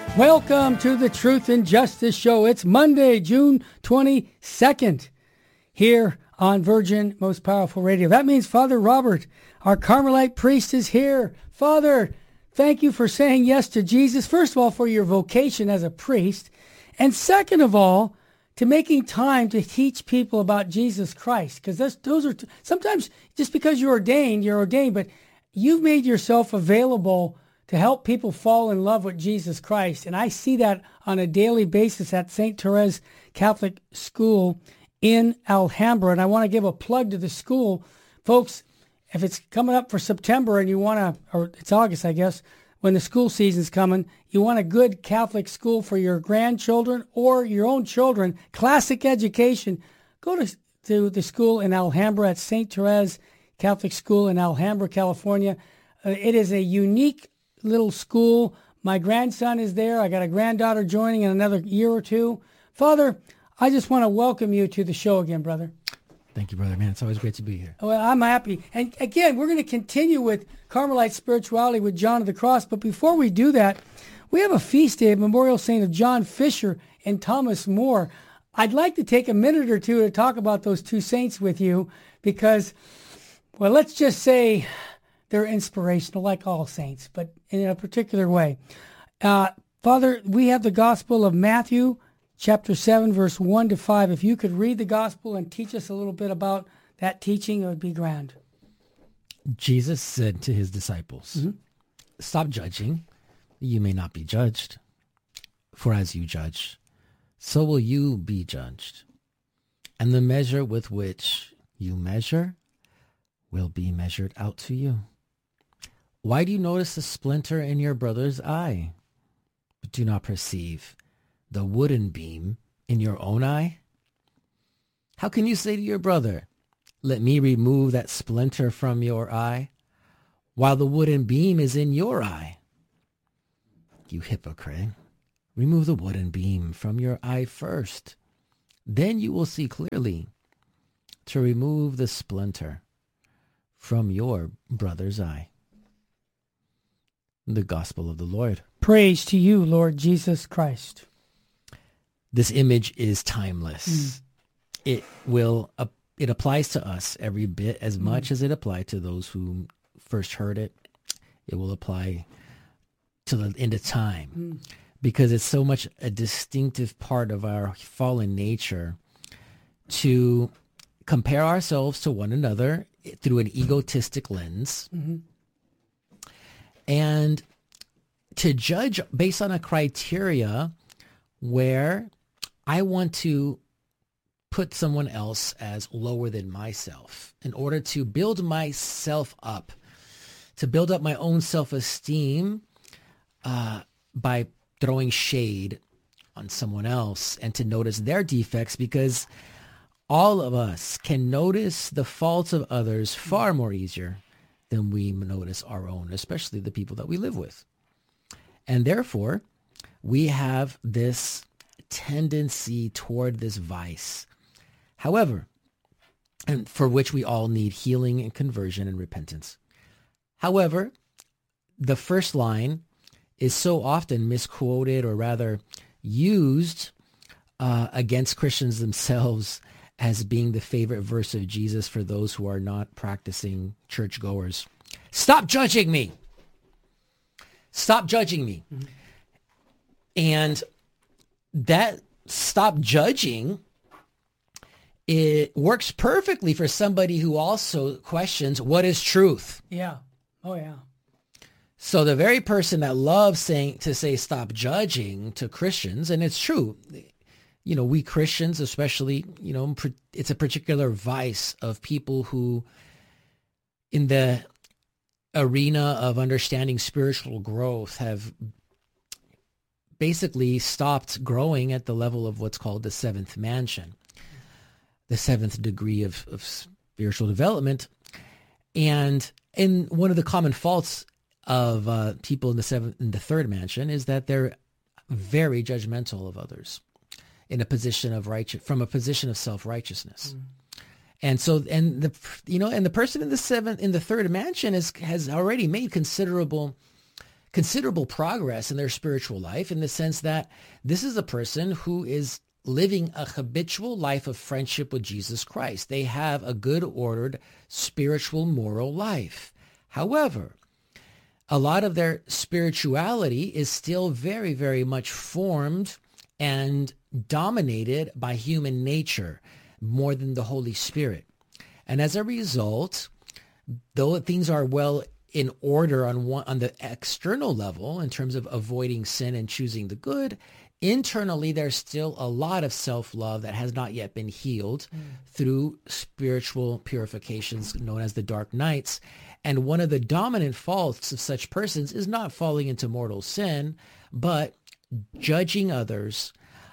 Welcome to the Truth and Justice Show. It's Monday, June 22nd, here on Virgin Most Powerful Radio. That means Father Robert, our Carmelite priest, is here. Father, thank you for saying yes to Jesus. First of all, for your vocation as a priest. And second of all, to making time to teach people about Jesus Christ. Because those are sometimes just because you're ordained, but you've made yourself available to help people fall in love with Jesus Christ. And I see that on a daily basis at St. Therese Catholic School in Alhambra. And I want to give a plug to the school. Folks, if it's coming up for September and you want to, or it's August, I guess, when the school season's coming, you want a good Catholic school for your grandchildren or your own children, classic education, go to the school in Alhambra at St. Therese Catholic School in Alhambra, California. It is a unique little school. My grandson is there. I got a granddaughter joining in another year or two. Father, I just want to welcome you to the show again, brother. Thank you, brother, man. It's always great to be here. Well, I'm happy. And again, we're going to continue with Carmelite spirituality with John of the Cross. But before we do that, we have a feast day of Memorial Saint of John Fisher and Thomas More. I'd like to take a minute or two to talk about those two saints with you because, well, let's just say they're inspirational, like all saints, but in a particular way. Father, we have the Gospel of Matthew, chapter 7, verse 1 to 5. If you could read the Gospel and teach us a little bit about that teaching, it would be grand. Jesus said to his disciples, Stop judging, you may not be judged. For as you judge, so will you be judged. And the measure with which you measure will be measured out to you. Why do you notice the splinter in your brother's eye, but do not perceive the wooden beam in your own eye? How can you say to your brother, let me remove that splinter from your eye, while the wooden beam is in your eye? You hypocrite, remove the wooden beam from your eye first. Then you will see clearly to remove the splinter from your brother's eye. The Gospel of the Lord. Praise to you, Lord Jesus Christ. This image is timeless. It applies to us every bit as much as it applied to those who first heard it. It will apply to the end of time because it's so much a distinctive part of our fallen nature to compare ourselves to one another through an egotistic lens. And to judge based on a criteria where I want to put someone else as lower than myself in order to build myself up, to build up my own self-esteem by throwing shade on someone else and to notice their defects, because all of us can notice the faults of others far more easier than we notice our own, especially the people that we live with. And therefore, we have this tendency toward this vice. However, and for which we all need healing and conversion and repentance. However, the first line is so often misquoted or rather used against Christians themselves as being the favorite verse of Jesus for those who are not practicing churchgoers. Stop judging me. Stop judging me. And that stop judging, it works perfectly for somebody who also questions what is truth. Yeah. Oh, yeah. So the very person that loves to say stop judging to Christians, and it's true, you know, we Christians especially, you know, it's a particular vice of people who in the arena of understanding spiritual growth have basically stopped growing at the level of what's called the seventh mansion, the seventh degree of spiritual development. And one of the common faults of people in the third mansion is that they're very judgmental of others in a position of from a position of self-righteousness. And so, the person in the third mansion has already made considerable considerable progress in their spiritual life, in the sense that this is a person who is living a habitual life of friendship with Jesus Christ. They have a good ordered spiritual moral life. However, a lot of their spirituality is still very, very much formed and dominated by human nature more than the Holy Spirit. And as a result, though things are well in order on the external level in terms of avoiding sin and choosing the good, internally there's still a lot of self-love that has not yet been healed through spiritual purifications known as the dark nights. And one of the dominant faults of such persons is not falling into mortal sin, but judging others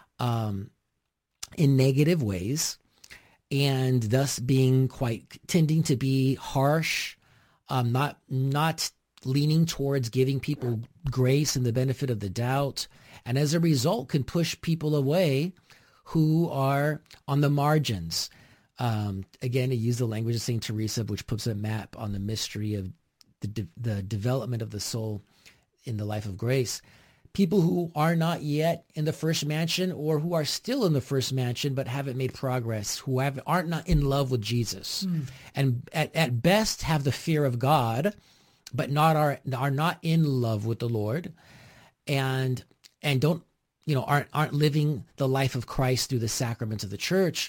in negative ways, and thus tending to be harsh, not leaning towards giving people grace and the benefit of the doubt, and as a result can push people away who are on the margins. Again, to use the language of St. Teresa, which puts a map on the mystery of the development of the soul in the life of grace. People who are not yet in the first mansion, or who are still in the first mansion but haven't made progress, who aren't not in love with Jesus, and at best have the fear of God, but are not in love with the Lord, and don't aren't living the life of Christ through the sacraments of the church.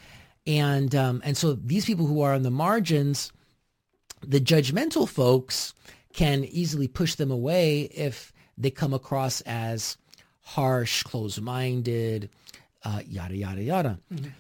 And so these people who are on the margins, the judgmental folks can easily push them away if they come across as harsh, closed-minded, yada, yada, yada.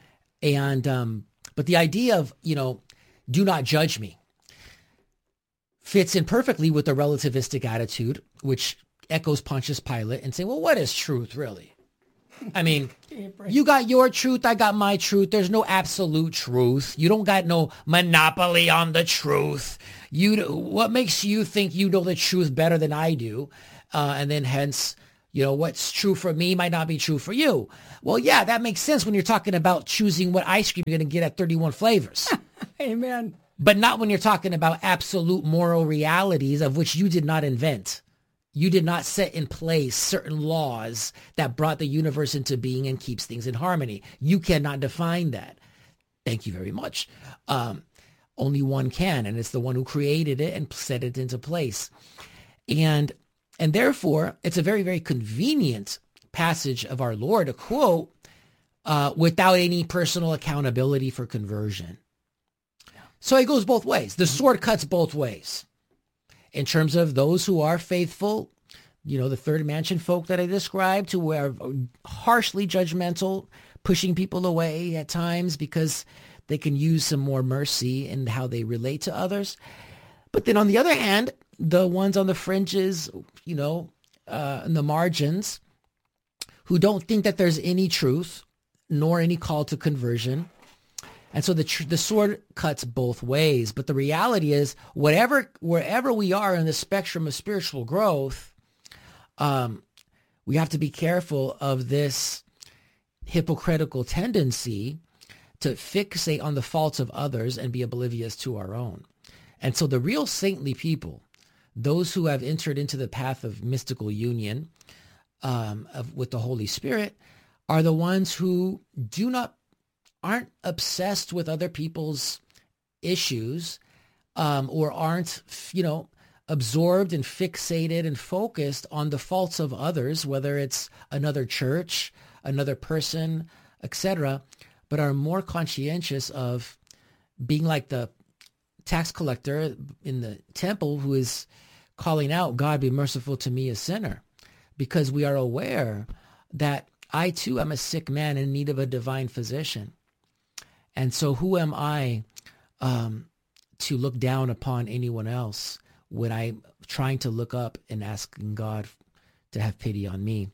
And but the idea of, do not judge me fits in perfectly with the relativistic attitude, which echoes Pontius Pilate and saying, well, what is truth really? I mean, you got your truth, I got my truth. There's no absolute truth. You don't got no monopoly on the truth. What makes you think you know the truth better than I do? And then hence, what's true for me might not be true for you. Well, yeah, that makes sense when you're talking about choosing what ice cream you're going to get at 31 flavors. Amen. But not when you're talking about absolute moral realities of which you did not invent. You did not set in place certain laws that brought the universe into being and keeps things in harmony. You cannot define that. Thank you very much. Only one can, and it's the one who created it and set it into place. And therefore, it's a very, very convenient passage of our Lord to quote without any personal accountability for conversion. So it goes both ways. The sword cuts both ways. In terms of those who are faithful, the third mansion folk that I described, who are harshly judgmental, pushing people away at times because they can use some more mercy in how they relate to others. But then on the other hand, the ones on the fringes, in the margins, who don't think that there's any truth nor any call to conversion. And so the sword cuts both ways. But the reality is, wherever we are in the spectrum of spiritual growth, we have to be careful of this hypocritical tendency to fixate on the faults of others and be oblivious to our own. And so the real saintly people, those who have entered into the path of mystical union with the Holy Spirit, are the ones who aren't obsessed with other people's issues, or aren't, absorbed and fixated and focused on the faults of others, whether it's another church, another person, etc., but are more conscientious of being like the tax collector in the temple who is calling out, God, be merciful to me, a sinner, because we are aware that I too am a sick man in need of a divine physician. And so who am I to look down upon anyone else when I'm trying to look up and asking God to have pity on me?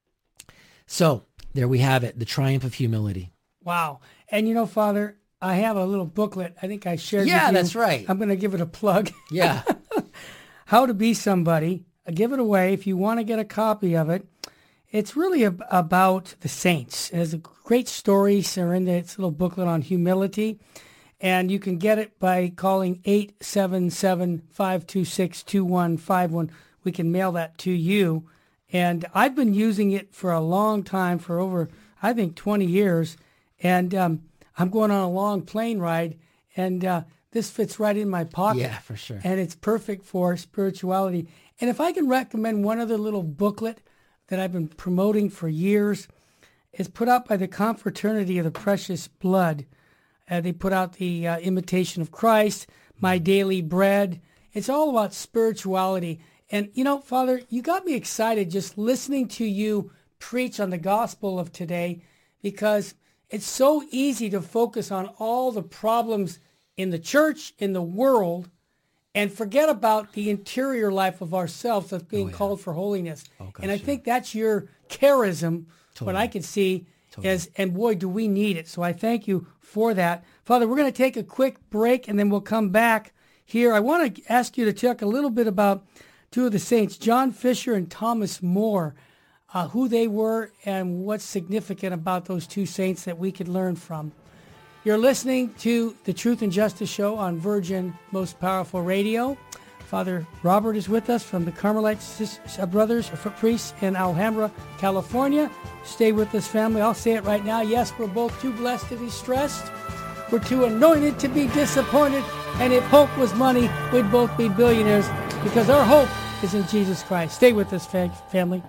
So there we have it, the triumph of humility. Wow. And Father, I have a little booklet I think I shared with you. Yeah, that's right. I'm going to give it a plug. Yeah. How to Be Somebody. I give it away if you want to get a copy of it. It's really about the saints. There's a great stories are in this little booklet on humility, and you can get it by calling 877-526-2151 we can mail that to you. And I've been using it for a long time, for over, I think, 20 years. And I'm going on a long plane ride, and this fits right in my pocket. Yeah, for sure. And it's perfect for spirituality. And if I can recommend one other little booklet that I've been promoting for years, it's put out by the Confraternity of the Precious Blood. They put out the Imitation of Christ, My Daily Bread. It's all about spirituality. And, you know, Father, you got me excited just listening to you preach on the gospel of today, because it's so easy to focus on all the problems in the church, in the world, and forget about the interior life of ourselves that's being called for holiness. And I think that's your charism, what I can see is, and boy, do we need it. So I thank you for that. Father, we're going to take a quick break, and then we'll come back here. I want to ask you to talk a little bit about two of the saints, John Fisher and Thomas More, who they were and what's significant about those two saints that we could learn from. You're listening to the Truth and Justice Show on Virgin Most Powerful Radio. Father Robert is with us from the Carmelite Brothers, Priests in Alhambra, California. Stay with us, family. I'll say it right now. Yes, we're both too blessed to be stressed. We're too anointed to be disappointed. And if hope was money, we'd both be billionaires, because our hope is in Jesus Christ. Stay with us, family.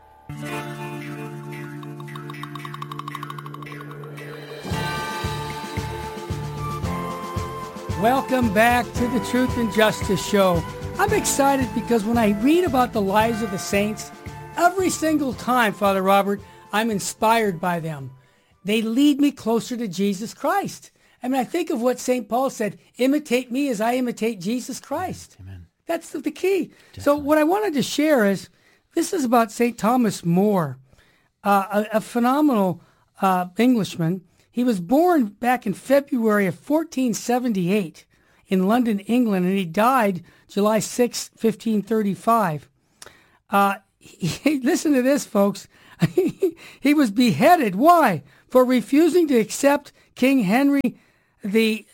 Welcome back to the Truth and Justice Show. I'm excited because when I read about the lives of the saints, every single time, Father Robert, I'm inspired by them. They lead me closer to Jesus Christ. I mean, I think of what St. Paul said, imitate me as I imitate Jesus Christ. Amen. That's the key. Definitely. So what I wanted to share is, this is about St. Thomas More, a phenomenal Englishman. He was born back in February of 1478 in London, England, and he died July 6, 1535. Listen to this, folks. He was beheaded. Why? For refusing to accept King Henry the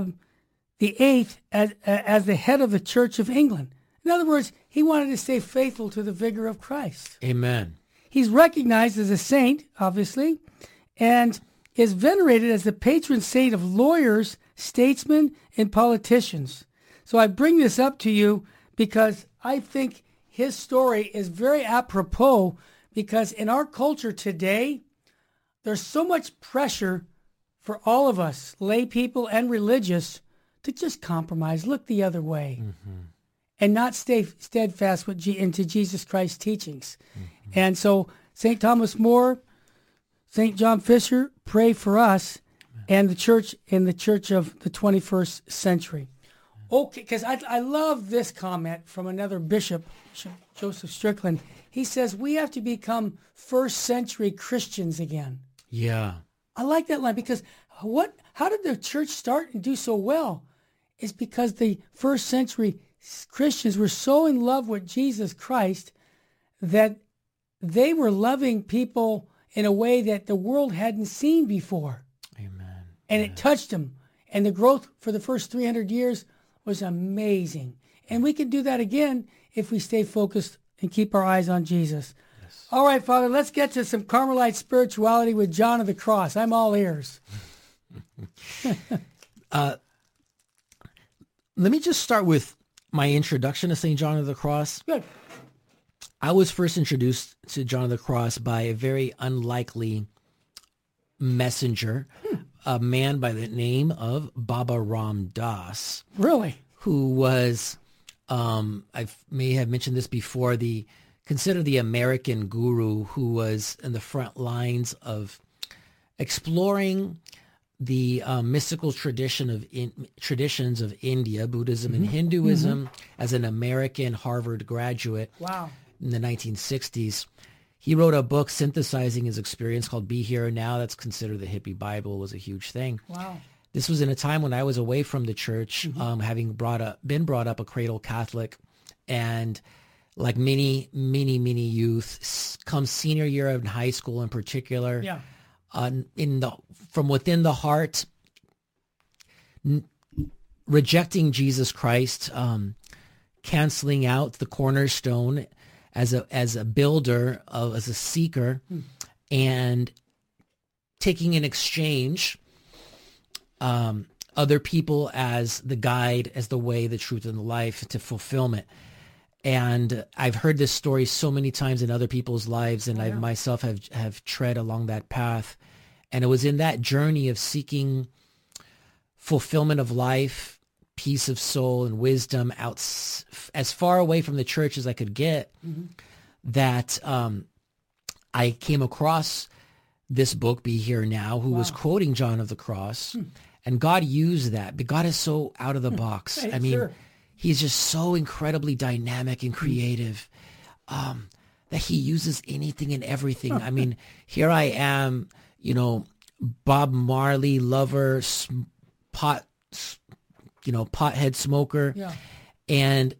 Eighth as the head of the Church of England. In other words, he wanted to stay faithful to the vigor of Christ. Amen. He's recognized as a saint, obviously, and is venerated as the patron saint of lawyers, statesmen, and politicians. So I bring this up to you because I think his story is very apropos, because in our culture today, there's so much pressure for all of us, lay people and religious, to just compromise, look the other way, and not stay steadfast into Jesus Christ's teachings. And so St. Thomas More, St. John Fisher, pray for us and the church in the church of the 21st century. Okay, because I love this comment from another bishop, Joseph Strickland. He says, we have to become first century Christians again. Yeah. I like that line, because how did the church start and do so well? It's because the first century Christians were so in love with Jesus Christ that they were loving people in a way that the world hadn't seen before. Amen. And it touched them. And the growth for the first 300 years was amazing. And we can do that again if we stay focused and keep our eyes on Jesus. Yes. All right, Father, let's get to some Carmelite spirituality with John of the Cross. I'm all ears. Let me just start with my introduction to St. John of the Cross. Good. I was first introduced to John of the Cross by a very unlikely messenger, a man by the name of Baba Ram Das. Really? Who was, I may have mentioned this before, considered the American guru, who was in the front lines of exploring the mystical traditions of India, Buddhism and Hinduism, as an American Harvard graduate. Wow. In the 1960s. He wrote a book synthesizing his experience called Be Here Now. That's considered the hippie Bible, was a huge thing. Wow. This was in a time when I was away from the church, having been brought up a cradle Catholic, and like many youth, come senior year of high school in particular, from within the heart, rejecting Jesus Christ, canceling out the cornerstone as a builder, as a seeker, and taking in exchange other people as the guide, as the way, the truth, and the life to fulfillment. And I've heard this story so many times in other people's lives, and I myself have tread along that path. And it was in that journey of seeking fulfillment of life, peace of soul, and wisdom out as far away from the church as I could get, that I came across this book, Be Here Now, who was quoting John of the Cross. And God used that. But God is so out of the box. I mean, he's just so incredibly dynamic and creative that he uses anything and everything. I mean, here I am, Bob Marley lover, pothead smoker. Yeah. And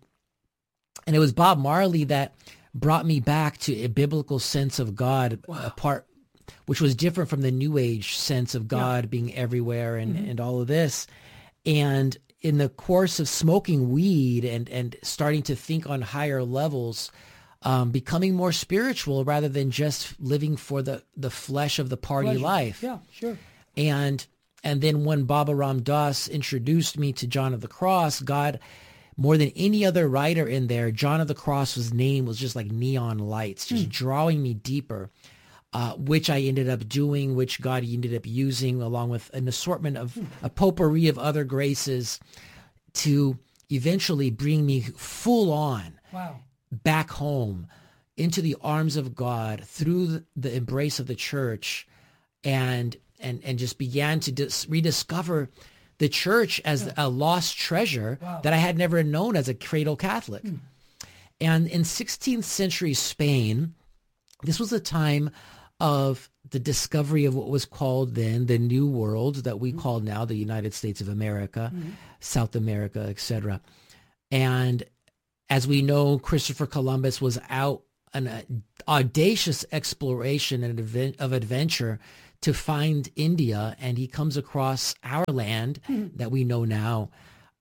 it was Bob Marley that brought me back to a biblical sense of God, which was different from the New Age sense of God being everywhere and all of this. And in the course of smoking weed and starting to think on higher levels, becoming more spiritual rather than just living for the flesh of the party life. Yeah, sure. And then when Baba Ram Das introduced me to John of the Cross, God, more than any other writer in there, John of the Cross's name was just like neon lights, just drawing me deeper, which I ended up doing, which God ended up using along with an assortment of a potpourri of other graces to eventually bring me full on back home into the arms of God through the embrace of the church, and just began to rediscover the church as a lost treasure that I had never known as a cradle Catholic. And in 16th century Spain, this was a time of the discovery of what was called then the New World that we call now the United States of America, South America, etc. And as we know, Christopher Columbus was out on an audacious exploration and of adventure to find India, and he comes across our land that we know now,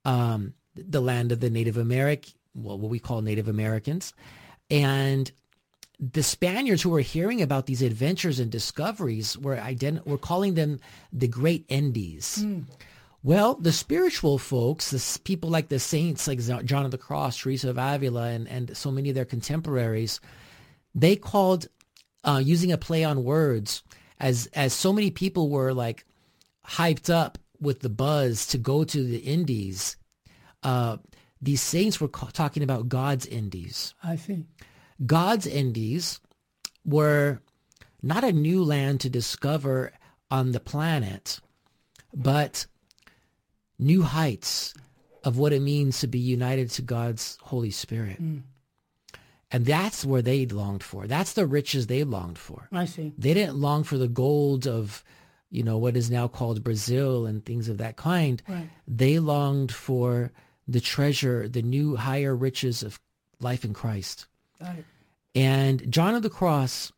the land of the Native American, what we call Native Americans. And the Spaniards who were hearing about these adventures and discoveries were calling them the Great Indies. Well, the spiritual folks, the people like the saints, like John of the Cross, Teresa of Avila, and so many of their contemporaries, they called, using a play on words, as so many people were like hyped up with the buzz to go to the Indies, these saints were talking about God's Indies. I see. God's Indies were not a new land to discover on the planet, but new heights of what it means to be united to God's Holy Spirit. And that's where they longed for. That's the riches they longed for. I see. They didn't long for the gold of, what is now called Brazil and things of that kind. Right. They longed for the treasure, the new higher riches of life in Christ. Got it. And John of the Cross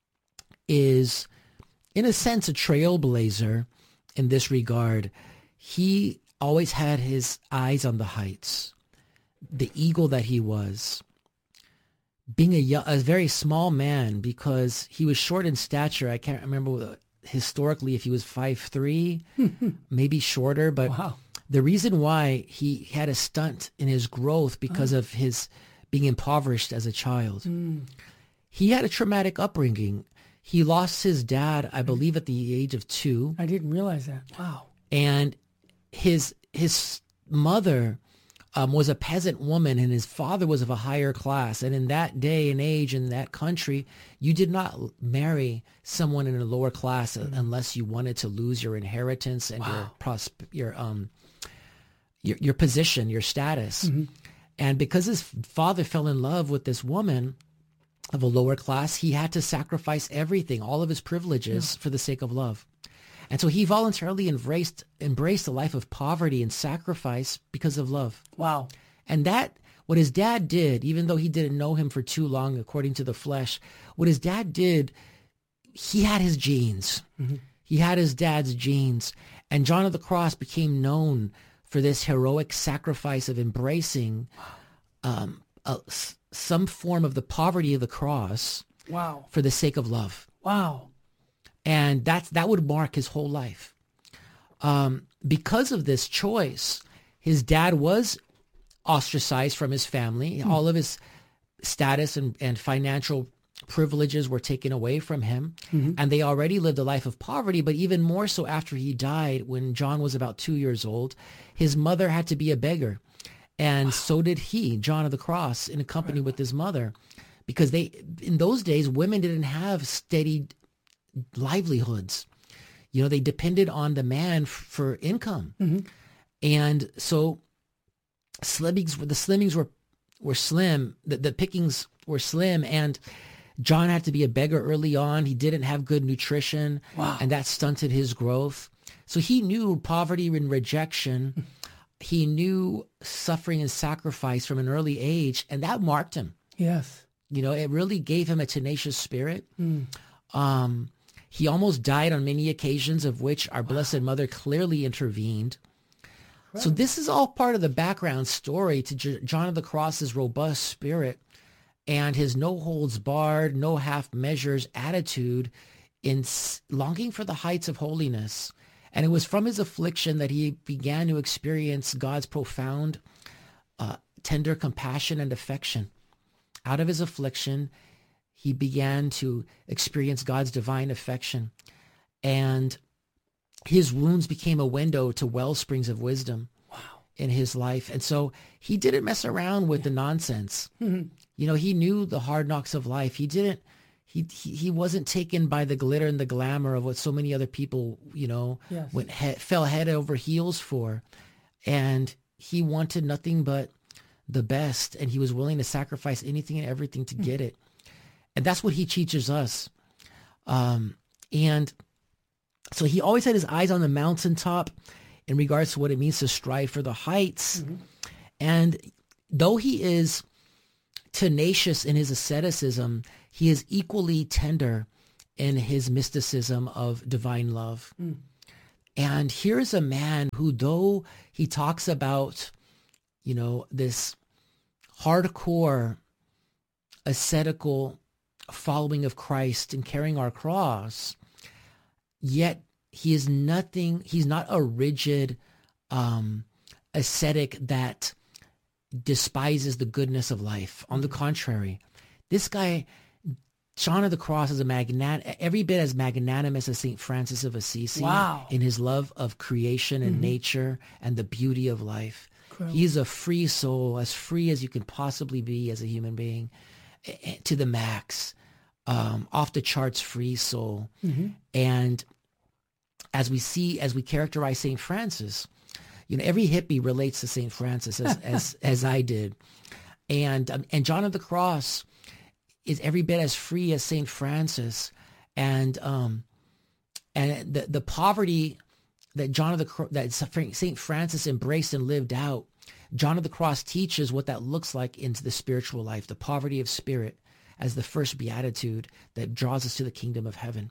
is, in a sense, a trailblazer in this regard. He always had his eyes on the heights, the eagle that he was, being a very small man, because he was short in stature. I can't remember historically if he was 5'3", maybe shorter, but the reason why he had a stunt in his growth because of his being impoverished as a child. He had a traumatic upbringing. He lost his dad, I believe, at the age of 2. I didn't realize that. Wow. And his mother was a peasant woman, and his father was of a higher class. And in that day and age, in that country, you did not marry someone in a lower class unless you wanted to lose your inheritance and your position, your status. And because his father fell in love with this woman of a lower class, he had to sacrifice everything, all of his privileges, for the sake of love. And so he voluntarily embraced a life of poverty and sacrifice because of love. Wow. And that, what his dad did, even though he didn't know him for too long according to the flesh, what his dad did, he had his genes. He had his dad's genes. And John of the Cross became known for this heroic sacrifice of embracing some form of the poverty of the cross. Wow. For the sake of love. Wow. And that would mark his whole life. Because of this choice, his dad was ostracized from his family. All of his status and financial privileges were taken away from him. And they already lived a life of poverty, but even more so after he died, when John was about 2 years old, his mother had to be a beggar. And so did he, John of the Cross, in company with his mother. Because in those days, women didn't have steady livelihoods. They depended on the man for income. And so the slimmings were slim, the pickings were slim, and John had to be a beggar early on. He didn't have good nutrition, and that stunted his growth. So he knew poverty and rejection. He knew suffering and sacrifice from an early age, and that marked him. Yes. It really gave him a tenacious spirit. He almost died on many occasions, of which our Blessed Mother clearly intervened. Right. So this is all part of the background story to John of the Cross's robust spirit and his no holds barred, no half measures attitude in longing for the heights of holiness. And it was from his affliction that he began to experience God's profound, tender compassion and affection. Out of his affliction, he began to experience God's divine affection. And his wounds became a window to well springs of wisdom in his life. And so he didn't mess around with the nonsense. He knew the hard knocks of life. He wasn't taken by the glitter and the glamour of what so many other people, fell head over heels for. And he wanted nothing but the best, and he was willing to sacrifice anything and everything to get it. And that's what he teaches us. And so he always had his eyes on the mountaintop in regards to what it means to strive for the heights. And though he is tenacious in his asceticism, he is equally tender in his mysticism of divine love. And here's a man who, though he talks about this hardcore ascetical following of Christ and carrying our cross, yet he's not a rigid ascetic that despises the goodness of life. On the contrary, this guy, John of the Cross, is every bit as magnanimous as St. Francis of Assisi in his love of creation and nature and the beauty of life. Incredible. He's a free soul, as free as you can possibly be as a human being, to the max, off the charts free soul. And as we characterize St. Francis, every hippie relates to St. Francis as I did. And John of the Cross is every bit as free as St. Francis. And the poverty that St. Francis embraced and lived out, John of the Cross teaches what that looks like into the spiritual life, the poverty of spirit as the first beatitude that draws us to the kingdom of heaven.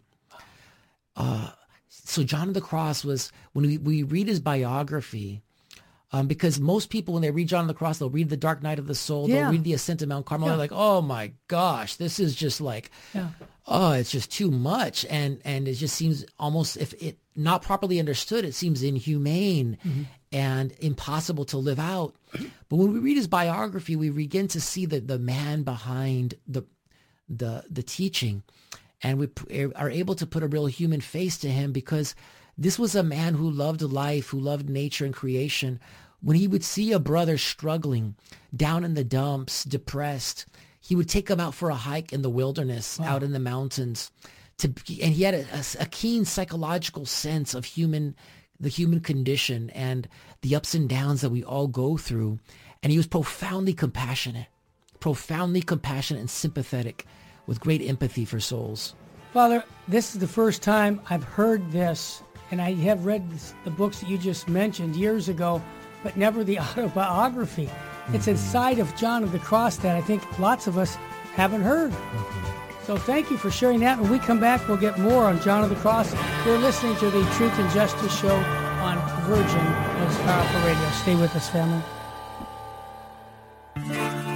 So John of the Cross was, when we read his biography, because most people, when they read John of the Cross, they'll read The Dark Night of the Soul, they'll read The Ascent of Mount Carmel, they're like, oh my gosh, this is just like, it's just too much. And it just seems almost, if it not properly understood, it seems inhumane and impossible to live out. But when we read his biography, we begin to see the man behind the teaching. And we are able to put a real human face to him, because this was a man who loved life, who loved nature and creation. When he would see a brother struggling down in the dumps, depressed, he would take him out for a hike in the wilderness, out in the mountains. And he had a keen psychological sense of the human condition and the ups and downs that we all go through. And he was profoundly compassionate and sympathetic, with great empathy for souls. Father, this is the first time I've heard this, and I have read the books that you just mentioned years ago, but never the autobiography. It's a side of John of the Cross that I think lots of us haven't heard. So thank you for sharing that. When we come back, we'll get more on John of the Cross. You're listening to the Truth and Justice Show on Virgin Most Powerful Radio. Stay with us, family.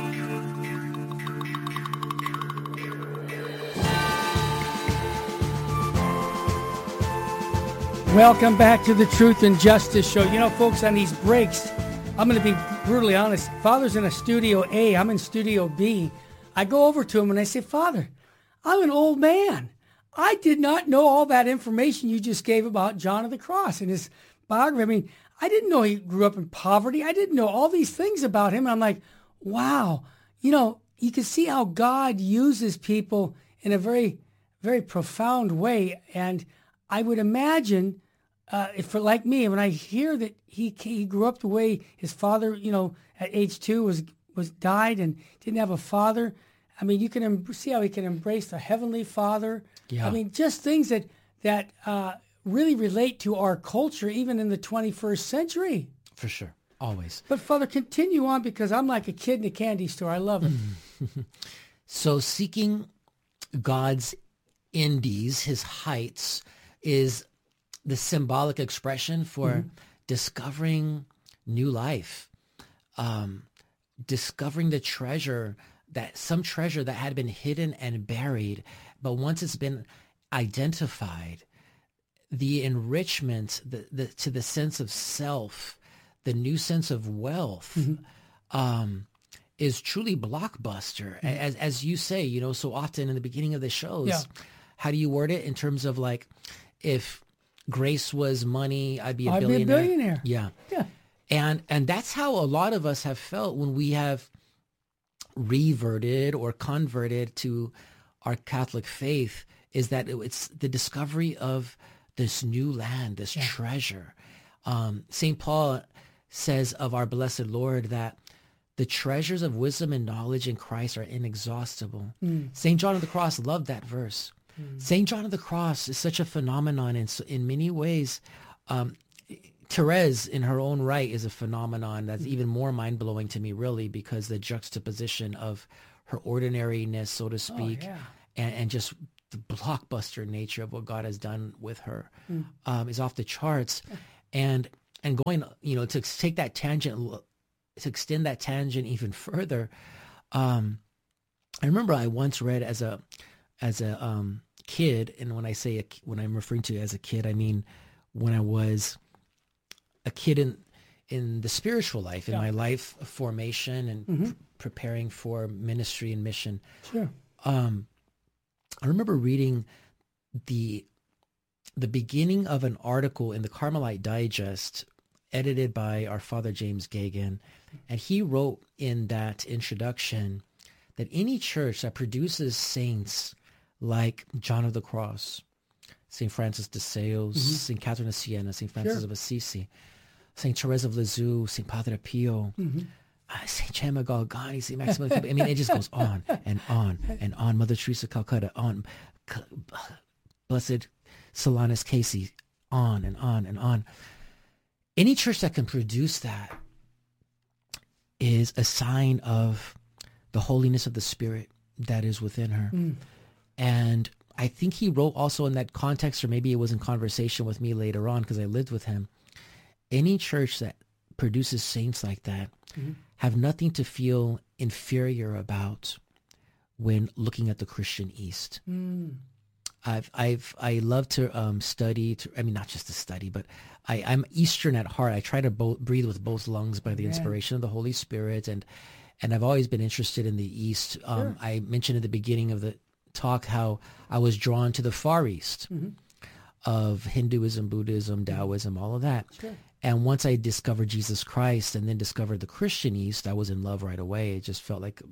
Welcome back to the Truth and Justice Show. You know, folks, on these breaks, I'm going to be brutally honest. Father's in a Studio A. I'm in Studio B. I go over to him and I say, Father, I'm an old man. I did not know all that information you just gave about John of the Cross and his biography. I mean, I didn't know he grew up in poverty. I didn't know all these things about him. And I'm like, wow, you know, you can see how God uses people in a very, very profound way. And I would imagine, if for like me, when I hear that he grew up the way his father, you know, at age 2 was died and didn't have a father. I mean, you can see how he can embrace the Heavenly Father. Yeah. I mean, just things that really relate to our culture, even in the 21st century. For sure, always. But Father, continue on, because I'm like a kid in a candy store. I love it. So seeking God's indies, his heights, is the symbolic expression for discovering new life, discovering the treasure, some treasure that had been hidden and buried, but once it's been identified, the enrichment, to the sense of self, the new sense of wealth, is truly blockbuster. As you say, you know, so often in the beginning of the shows, how do you word it in terms of like, if grace was money, I'd be a billionaire. Yeah. And that's how a lot of us have felt when we have reverted or converted to our Catholic faith, is that it's the discovery of this new land, this treasure. St. Paul says of our blessed Lord that the treasures of wisdom and knowledge in Christ are inexhaustible. St. John of the Cross loved that verse. St. John of the Cross is such a phenomenon in many ways. Therese, in her own right, is a phenomenon that's even more mind-blowing to me, really, because the juxtaposition of her ordinariness, so to speak, and just the blockbuster nature of what God has done with her is off the charts. And going, you know, to take that tangent, to extend that tangent even further, I remember I once read as a kid, and when I'm referring to as a kid, I mean when I was a kid in the spiritual life, in my life formation and preparing for ministry and mission. Sure. I remember reading the beginning of an article in the Carmelite Digest, edited by our Father James Gagan, and he wrote in that introduction that any church that produces saints like John of the Cross, St. Francis de Sales, St. Catherine of Siena, St. Francis of Assisi, St. Therese of Lisieux, St. Padre Pio, St. Chama Galgani, St. Maximilian, I mean, it just goes on and on and on. Mother Teresa of Calcutta, on. Blessed Solanus Casey, on and on and on. Any church that can produce that is a sign of the holiness of the Spirit that is within her. And I think he wrote also in that context, or maybe it was in conversation with me later on because I lived with him, any church that produces saints like that have nothing to feel inferior about when looking at the Christian East. I love to study, not just to study, but I'm Eastern at heart. I try to breathe with both lungs by the inspiration of the Holy Spirit, and I've always been interested in the East. I mentioned at the beginning of the talk how I was drawn to the Far East of Hinduism, Buddhism, Taoism, all of that. Sure. And once I discovered Jesus Christ and then discovered the Christian East, I was in love right away. It just felt like,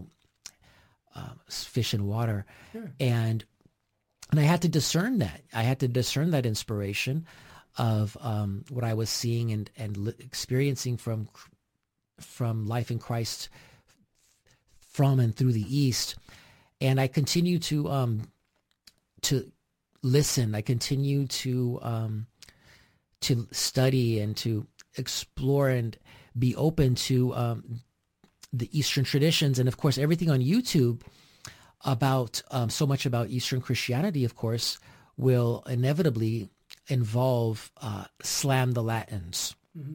fish in water. Sure. And I had to discern that. I had to discern that inspiration of what I was seeing and experiencing from life in Christ from and through the East. And I continue to listen. I continue to study and to explore and be open to the Eastern traditions. And of course, everything on YouTube about so much about Eastern Christianity, of course, will inevitably involve slam the Latins,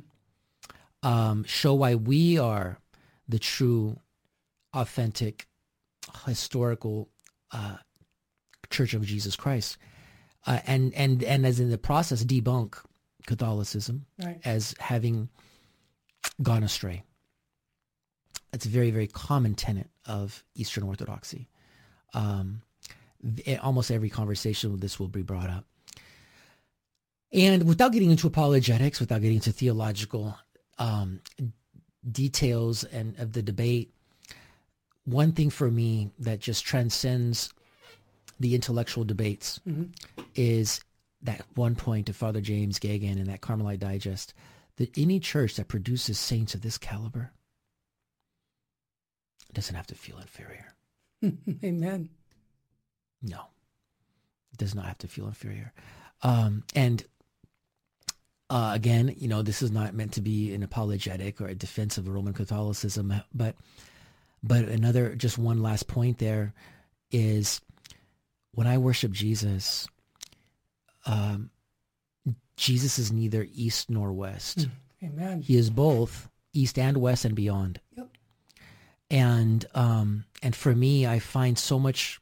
show why we are the true, authentic, historical Church of Jesus Christ. and as in the process debunk Catholicism Right. as having gone astray. It's a very, very common tenet of Eastern Orthodoxy. Almost every conversation with this will be brought up. And without getting into apologetics, without getting into theological details and of the debate, one thing for me that just transcends the intellectual debates is that one point of Father James Geoghegan in that Carmelite Digest, that any church that produces saints of this caliber doesn't have to feel inferior. Amen. No, it does not have to feel inferior. Again, this is not meant to be an apologetic or a defense of Roman Catholicism, but another, just one last point there is when I worship Jesus, Jesus is neither east nor west. Amen. He is both east and west and beyond. Yep. And for me, I find so much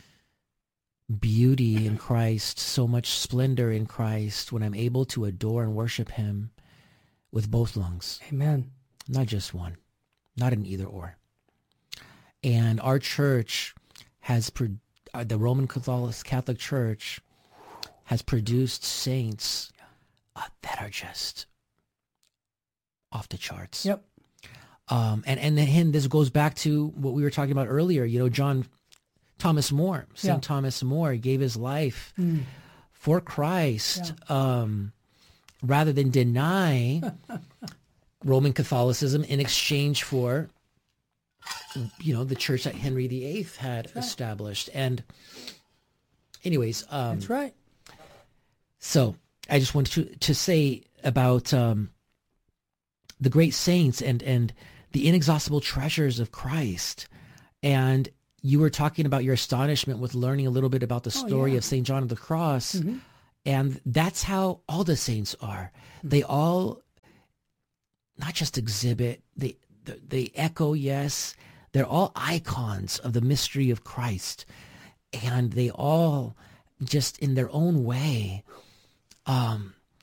beauty in Christ, so much splendor in Christ when I'm able to adore and worship him with both lungs. Amen. Not just one, not an either or. And our church has, the Roman Catholic Church has produced saints that are just off the charts. Yep. And then this goes back to what we were talking about earlier. Thomas More, St. Thomas More gave his life for Christ rather than deny Roman Catholicism in exchange for, the church that Henry VIII had established. And anyways. That's right. So I just wanted to say about the great saints and the inexhaustible treasures of Christ. And you were talking about your astonishment with learning a little bit about the story of St. John of the Cross. And that's how all the saints are. They all not just exhibit, they echo, yes. They're all icons of the mystery of Christ. And they all just in their own way are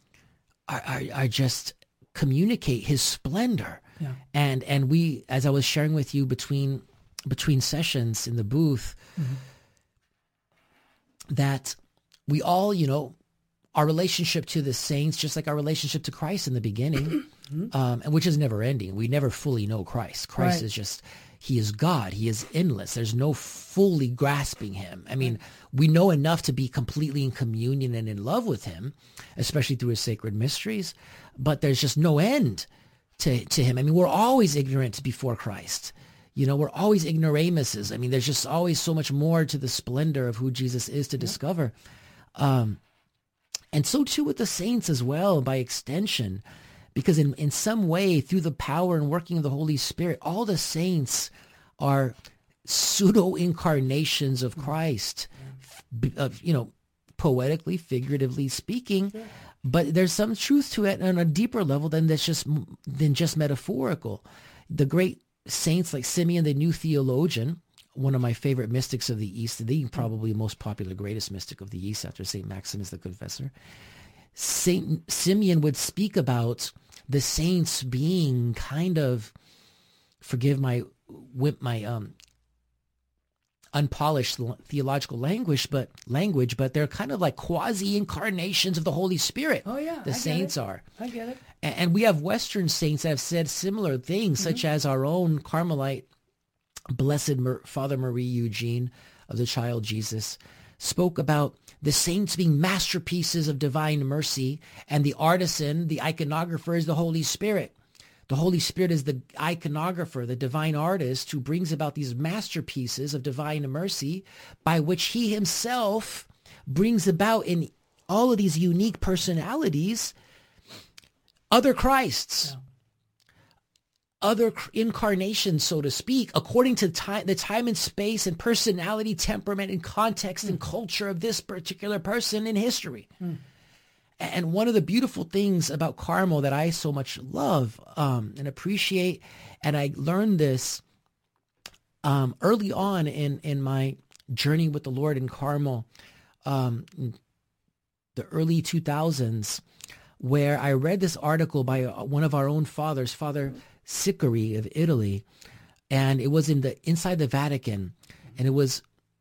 just communicate his splendor. Yeah. And we, as I was sharing with you between sessions in the booth, that we all, our relationship to the saints, just like our relationship to Christ in the beginning, and which is never ending. We never fully know Christ. Christ is just, he is God. He is endless. There's no fully grasping him. I mean, we know enough to be completely in communion and in love with him, especially through his sacred mysteries, but there's just no end to him. I mean, we're always ignorant before Christ. We're always ignoramuses. I mean, there's just always so much more to the splendor of who Jesus is to discover. And so too with the saints as well, by extension, because in some way, through the power and working of the Holy Spirit, all the saints are pseudo-incarnations of Christ, poetically, figuratively speaking. But there's some truth to it on a deeper level than just metaphorical. The great saints like Simeon, the new theologian, one of my favorite mystics of the East, the probably most popular, greatest mystic of the East after St. Maximus the Confessor, St. Simeon would speak about the saints being kind of, forgive my unpolished theological language, but they're kind of like quasi-incarnations of the Holy Spirit. Oh yeah, the saints are. I get it. And we have Western saints that have said similar things, such as our own Carmelite, Blessed Father Marie Eugene of the Child Jesus, spoke about the saints being masterpieces of divine mercy, and the artisan, the iconographer, is the Holy Spirit. The Holy Spirit is the iconographer, the divine artist who brings about these masterpieces of divine mercy by which he himself brings about in all of these unique personalities other Christs, other incarnations, so to speak, according to the time and space and personality, temperament and context and culture of this particular person in history. And one of the beautiful things about Carmel that I so much love and appreciate, and I learned this early on in my journey with the Lord in Carmel, the early 2000s, where I read this article by one of our own fathers, Father Sicari of Italy, and it was inside the Vatican, and it was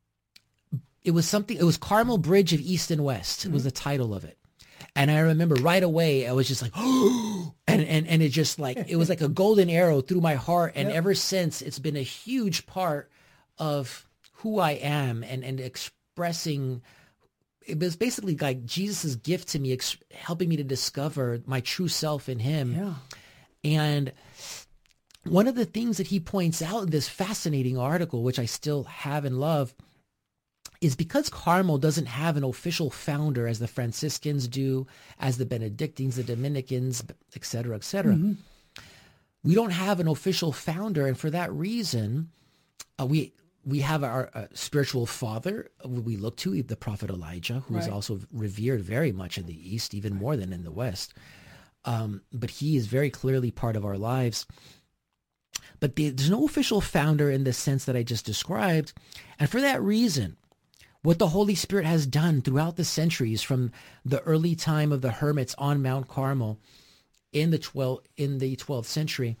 Carmel Bridge of East and West. It was the title of it. And I remember right away, I was just like, oh, and it just like, it was like a golden arrow through my heart. And ever since, it's been a huge part of who I am and expressing. It was basically like Jesus's gift to me, helping me to discover my true self in him. Yeah. And one of the things that he points out in this fascinating article, which I still have and love, is because Carmel doesn't have an official founder as the Franciscans do, as the Benedictines, the Dominicans, et cetera, we don't have an official founder. And for that reason, we have our spiritual father we look to, the prophet Elijah, who is also revered very much in the East, even more than in the West. But he is very clearly part of our lives. But there's no official founder in the sense that I just described. And for that reason, what the Holy Spirit has done throughout the centuries, from the early time of the hermits on Mount Carmel in the 12th century,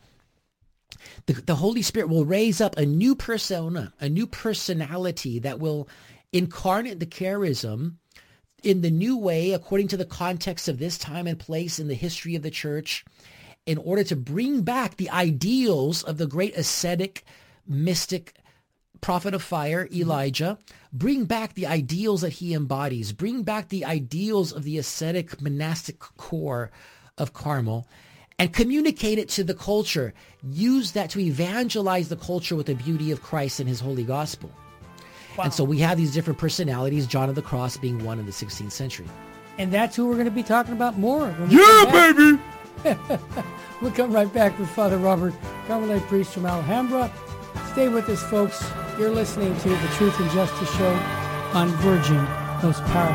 the Holy Spirit will raise up a new persona, a new personality that will incarnate the charism in the new way, according to the context of this time and place in the history of the church, in order to bring back the ideals of the great ascetic, mystic, prophet of fire, Elijah, bring back the ideals that he embodies, bring back the ideals of the ascetic monastic core of Carmel, and communicate it to the culture. Use that to evangelize the culture with the beauty of Christ and his holy gospel. Wow. And so we have these different personalities, John of the Cross being one in the 16th century. And that's who we're going to be talking about more. Yeah, baby! We'll come right back with Father Robert, Carmelite priest from Alhambra. Stay with us, folks. You're listening to the Truth and Justice Show on Virgin, most powerful.